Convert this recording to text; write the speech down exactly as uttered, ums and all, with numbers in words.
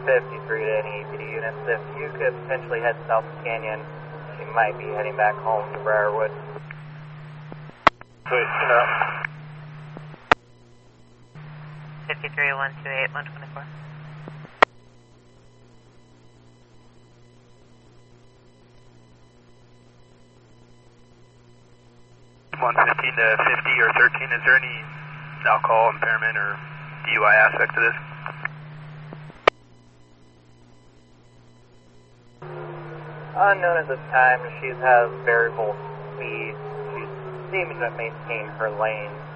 fifty-three to any E P D units. If you could potentially head south of Canyon, she might be heading back home to Briarwood. Sweet, you know. fifty-three, one two eight, one twenty-four. one fifteen to fifty or thirteen, is there any alcohol impairment or D U I aspect to this? Unknown at this time, she has variable speed. She's seeming to maintain her lane.